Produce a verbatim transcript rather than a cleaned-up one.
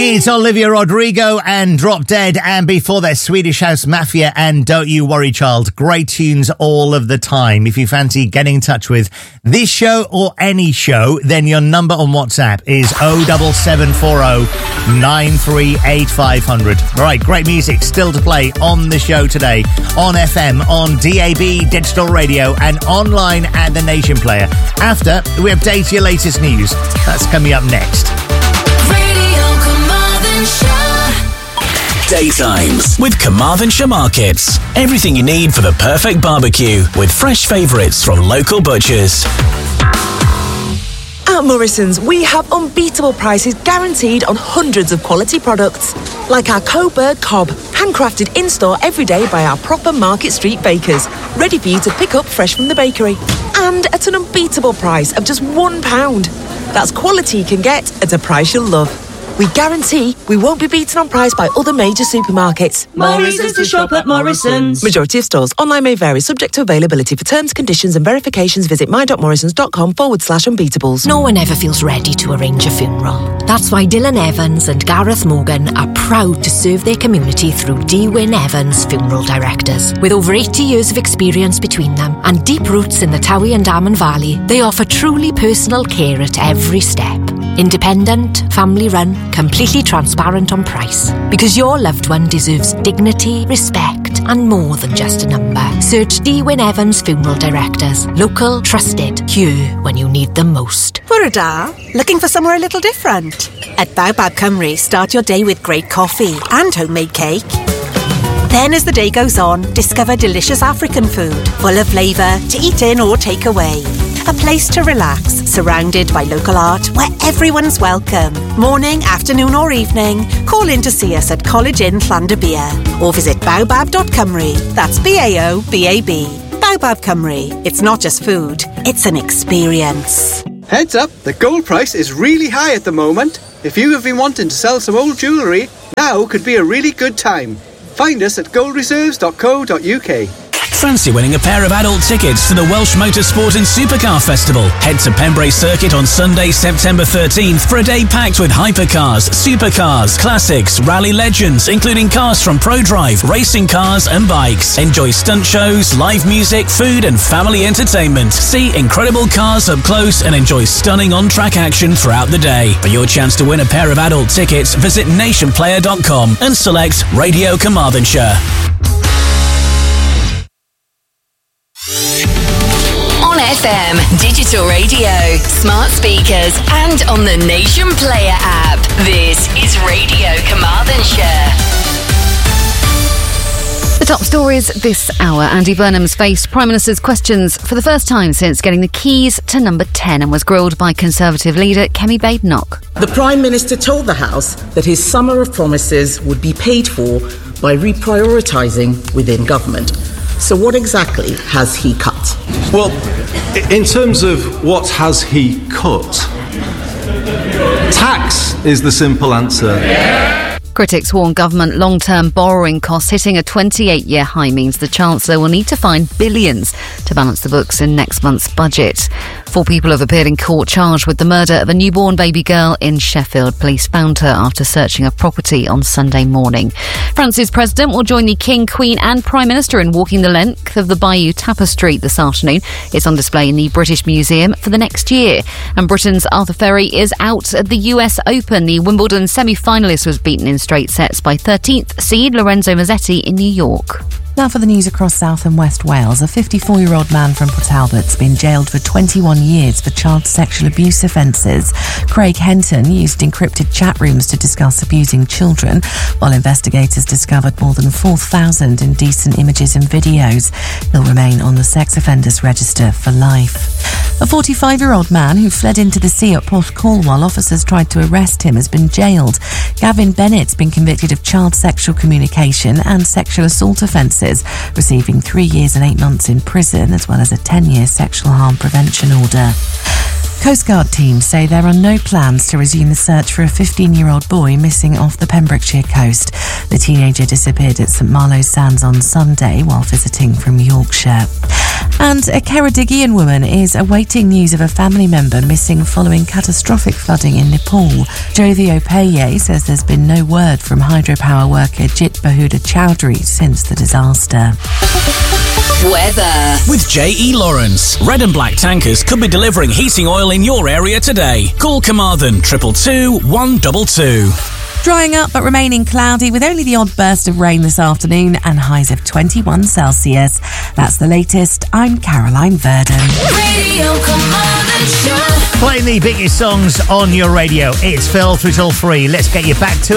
It's Olivia Rodrigo and Drop Dead, and before that, Swedish House Mafia and Don't You Worry Child. Great tunes all of the time. If you fancy getting in touch with this show or any show, then your number on WhatsApp is oh seven seven four oh nine three eight five hundred. All right, great music still to play on the show today, on F M, on D A B, digital radio, and online at The Nation Player. After, we update your latest news. That's coming up next. Daytimes with Carmarthenshire Markets. Everything you need for the perfect barbecue with fresh favourites from local butchers. At Morrison's, we have unbeatable prices guaranteed on hundreds of quality products. Like our Coburg Cob, handcrafted in-store every day by our proper Market Street bakers, ready for you to pick up fresh from the bakery. And at an unbeatable price of just one pound. That's quality you can get at a price you'll love. We guarantee we won't be beaten on price by other major supermarkets. More reasons to shop at Morrison's. Majority of stores. Online may vary, subject to availability. For terms, conditions and verifications, visit my.morrisons.com forward slash unbeatables. No one ever feels ready to arrange a funeral. That's why Dylan Evans and Gareth Morgan are proud to serve their community through D. Wyn Evans Funeral Directors. With over eighty years of experience between them and deep roots in the Towie and Darman Valley, they offer truly personal care at every step. Independent, family-run, completely transparent on price. Because your loved one deserves dignity, respect, and more than just a number. Search D. Wyn Evans Funeral Directors. Local, trusted, here when you need them most. For a da, looking for somewhere a little different? At Baobab Cymru, start your day with great coffee and homemade cake. Then as the day goes on, discover delicious African food, full of flavour, to eat in or take away. A place to relax, surrounded by local art where everyone's welcome. Morning, afternoon or evening, call in to see us at College Inn Llandybia or visit baobab dot cymru. That's B A O B A B. Baobab Cymru. It's not just food, it's an experience. Heads up, the gold price is really high at the moment. If you have been wanting to sell some old jewellery, now could be a really good time. Find us at gold reserves dot co dot uk. Fancy winning a pair of adult tickets to the Welsh Motorsport and Supercar Festival? Head to Pembrey Circuit on Sunday, September thirteenth for a day packed with hypercars, supercars, classics, rally legends, including cars from ProDrive, racing cars and bikes. Enjoy stunt shows, live music, food and family entertainment. See incredible cars up close and enjoy stunning on-track action throughout the day. For your chance to win a pair of adult tickets, visit nation player dot com and select Radio Carmarthenshire. On F M, digital radio, smart speakers, and on the Nation Player app. This is Radio Carmarthenshire. The top stories this hour. Andy Burnham's faced Prime Minister's questions for the first time since getting the keys to number ten and was grilled by Conservative leader Kemi Badenoch. The Prime Minister told the House that his summer of promises would be paid for by reprioritising within government. So what exactly has he cut? Well, in terms of what has he cut, tax is the simple answer. Critics warn government long-term borrowing costs hitting a twenty-eight-year high means the Chancellor will need to find billions to balance the books in next month's budget. Four people have appeared in court charged with the murder of a newborn baby girl in Sheffield. Police found her after searching a property on Sunday morning. France's president will join the King, Queen and Prime Minister in walking the length of the Bayeux Tapestry this afternoon. It's on display in the British Museum for the next year. And Britain's Arthur Ferry is out at the U S Open. The Wimbledon semi-finalist was beaten in straight sets by thirteenth seed Lorenzo Mazzetti in New York. Now for the news across South and West Wales. A fifty-four-year-old man from Port Talbot's been jailed for twenty-one years for child sexual abuse offences. Craig Henton used encrypted chat rooms to discuss abusing children, while investigators discovered more than four thousand indecent images and videos. He'll remain on the sex offenders register for life. A forty-five-year-old man who fled into the sea at Porthcawl while officers tried to arrest him has been jailed. Gavin Bennett's been convicted of child sexual communication and sexual assault offences, receiving three years and eight months in prison, as well as a ten-year sexual harm prevention order. Coast Guard teams say there are no plans to resume the search for a fifteen-year-old boy missing off the Pembrokeshire coast. The teenager disappeared at St Marlo's Sands on Sunday while visiting from Yorkshire. And a Ceredigion woman is awaiting news of a family member missing following catastrophic flooding in Nepal. Jyothi Opeye says there's been no word from hydropower worker Jit Bahuda Chowdhury since the disaster. Weather. With J E Lawrence, Red and Black Tankers could be delivering heating oil in your area today. Call Carmarthen triple two one two two. Drying up but remaining cloudy with only the odd burst of rain this afternoon and highs of twenty-one Celsius. That's the latest. I'm Caroline Verdon. Radio Carmarthen Show. Playing the biggest songs on your radio. It's Phil through till three. Let's get you back to